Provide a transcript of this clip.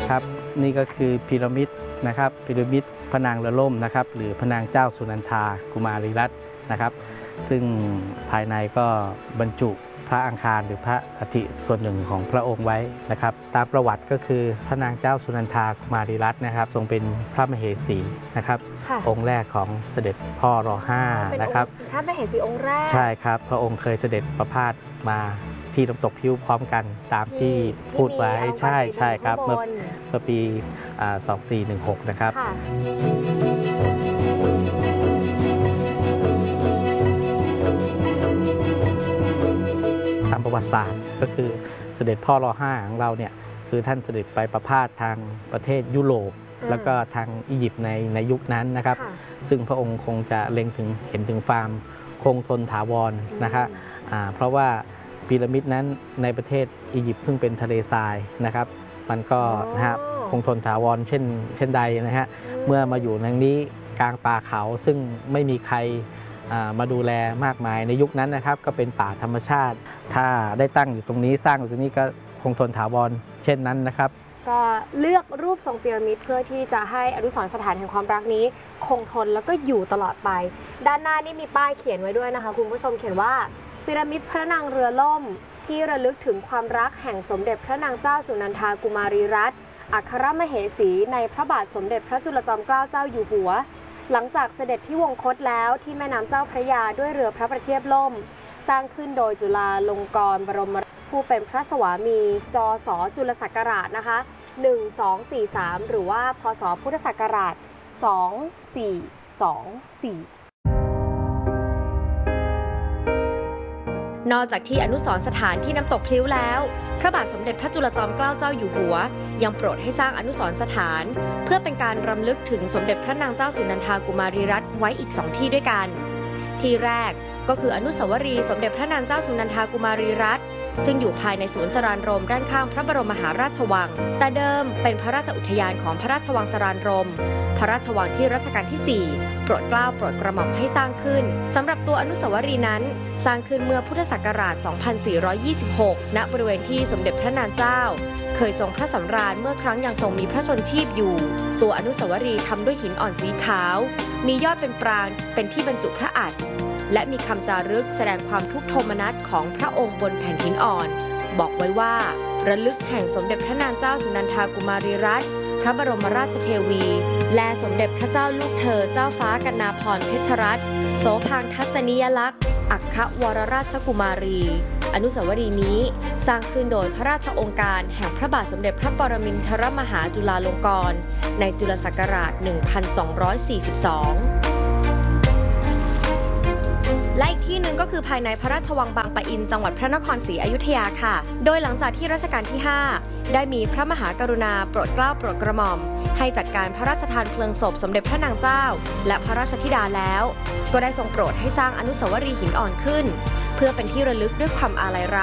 ครับนี่ก็คือพีระมิดนะครับพีระมิดพระนางเรือล่มนะครับหรือพระนางเจ้าสุนันทากุมารีรัตน์นะครับซึ่งภายในก็บรรจุพระอังคารหรือพระอัฐิส่วนหนึ่งของพระองค์ไว้นะครับตามประวัติก็คือพระนางเจ้าสุนันทากุมารีรัตน์นะครับทรงเป็นพระมเหสีนะครับองค์แรกของเสด็จพ่อร.5 นะครับพระมเหสีองค์แรกใช่ครับพระองค์เคยเสด็จประพาสมาที่น้ำตกพิ้วพร้อมกันตามที่พูดไว้ใช่ครับเมื่อปี 2416 นะครับตามประวัติศาสตร์ก็คือเสด็จพ่อร.5 ของเราเนี่ยคือท่านเสด็จไปประพาสทางประเทศยุโรปแล้วก็ทางอียิปต์ในยุคนั้นนะครับซึ่งพระองค์คงจะเล็งเห็นถึงความคงทนถาวรนะครับเพราะว่าพีระมิดนั้นในประเทศอียิปต์ซึ่งเป็นทะเลทรายนะครับมันก็นะครับคงทนถาวรเช่นใดนะฮะเมื่อมาอยู่ในนี้กลางป่าเขาซึ่งไม่มีใครมาดูแลมากมายในยุคนั้นนะครับก็เป็นป่าธรรมชาติถ้าได้ตั้งอยู่ตรงนี้สร้างอยู่ตรงนี้ก็คงทนถาวรเช่นนั้นนะครับก็เลือกรูปทรงพีระมิดเพื่อที่จะให้อนุสรณ์สถานแห่งความรักนี้คงทนแล้วก็อยู่ตลอดไปด้านหน้านี่มีป้ายเขียนไว้ด้วยนะคะคุณผู้ชมเขียนว่าพีระมิดพระนางเรือล่มที่ระลึกถึงความรักแห่งสมเด็จพระนางเจ้าสุนันทากุมารีรัตน์อัครมเหสีในพระบาทสมเด็จพระจุลจอมเกล้าเจ้าอยู่หัวหลังจากเสด็จที่วงคตแล้วที่แม่น้ำเจ้าพระยาด้วยเรือพระประเทียบล่มสร้างขึ้นโดยจุฬาลงกรณ์บรมผู้เป็นพระสวามีจศจุลศักราชนะคะ1243หรือว่าพศพุทธศักราช2424 นอกจากที่อนุสรณ์สถานที่น้ำตกพลิ้วแล้วพระบาทสมเด็จพระจุลจอมเกล้าเจ้าอยู่หัวยังโปรดให้สร้างอนุสรณ์สถานเพื่อเป็นการรำลึกถึงสมเด็จพระนางเจ้าสุนันทากุมารีรัตน์ไว้อีก2ที่ด้วยกันที่แรกก็คืออนุสาวรีย์สมเด็จพระนางเจ้าสุนันทากุมารีรัตน์ซึ่งอยู่ภายในสวนสรานรมด้านข้างพระบรมมหาราชวังแต่เดิมเป็นพระราชอุทยานของพระราชวังสรานรมพระราชวังที่รัชกาลที่4โปรดเกล้าโปรดกระหม่อมให้สร้างขึ้นสำหรับตัวอนุสาวรีย์นั้นสร้างขึ้นเมื่อพุทธศักราช 2426 ณ บริเวณที่สมเด็จพระนางเจ้าเคยทรงพระสำราญเมื่อครั้งยังทรงมีพระชนชีพอยู่ตัวอนุสาวรีย์ทำด้วยหินอ่อนสีขาวมียอดเป็นปรางเป็นที่บรรจุพระอัฐและมีคำจารึกแสดงความทุกข์โทมนัสของพระองค์บนแผ่นหินอ่อนบอกไว้ว่าระลึกแห่งสมเด็จพระนางเจ้าสุนันทากุมารีรัตน์พระบรมราชเทวีและสมเด็จพระเจ้าลูกเธอเจ้าฟ้ากนาภรณ์เพชรรัตน์โสภางทัศนียลักษณ์อัครวรราชกุมารีอนุสาวรีย์นี้สร้างขึ้นโดยพระราชองค์การแห่งพระบาทสมเด็จพระปรมินทรมหาจุฬาลงกรณ์ในจุลศักราช 1242และอีกที่หนึ่งก็คือภายในพระราชวังบางปะอินจังหวัดพระนครศรีอยุธยาค่ะโดยหลังจากที่รัชกาลที่ 5ได้มีพระมหากรุณาโปรดเกล้าโปรดกระหม่อมให้จัดการพระราชทานเพลิงศพสมเด็จพระนางเจ้าและพระราชธิดาแล้วก็ได้ทรงโปรดให้สร้างอนุสาวรีย์หินอ่อนขึ้นเพื่อเป็นที่ระลึกด้วยความอาลัยรัก